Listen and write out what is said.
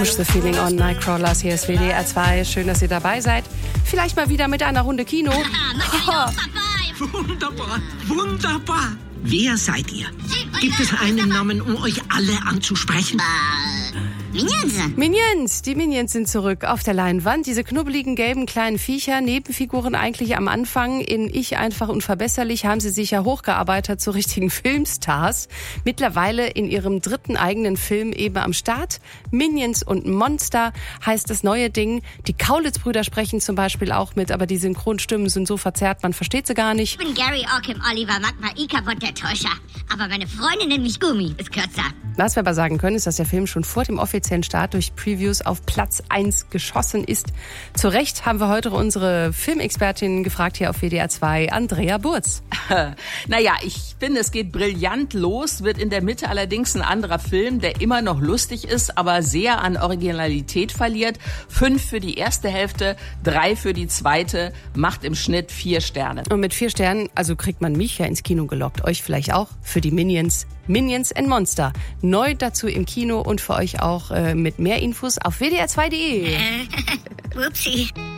Push the Feeling on Nightcrawlers. Hier ist WDR 2. Schön, dass ihr dabei seid. Vielleicht mal wieder mit einer Runde Kino. Wunderbar, wunderbar. Wer seid ihr? Gibt es einen Namen, um euch alle anzusprechen? Minions, die Minions sind zurück auf der Leinwand. Diese knubbeligen, gelben, kleinen Viecher, Nebenfiguren eigentlich am Anfang in Ich einfach unverbesserlich, haben sie sich ja hochgearbeitet zu richtigen Filmstars. Mittlerweile in ihrem dritten eigenen Film eben am Start. Minions und Monster heißt das neue Ding. Die Kaulitz-Brüder sprechen zum Beispiel auch mit, aber die Synchronstimmen sind so verzerrt, man versteht sie gar nicht. Ich bin Gary Ockham Oliver Magma Ikabot der Täuscher. Aber meine Freundin nennt mich Gummi, ist kürzer. Was wir aber sagen können, ist, dass der Film schon vor dem offiziellen Start durch Previews auf Platz 1 geschossen ist. Zu Recht haben wir heute unsere Filmexpertin gefragt hier auf WDR 2, Andrea Burz. Naja, ich finde, es geht brillant los, wird in der Mitte allerdings ein anderer Film, der immer noch lustig ist, aber sehr an Originalität verliert. 5 für die erste Hälfte, 3 für die zweite, macht im Schnitt 4 Sterne. Und mit 4 Sternen, also kriegt man mich ja ins Kino gelockt, euch vielleicht auch, für die Minions. Minions and Monster. Neu dazu im Kino und für euch auch mit mehr Infos auf wdr2.de. Upsi.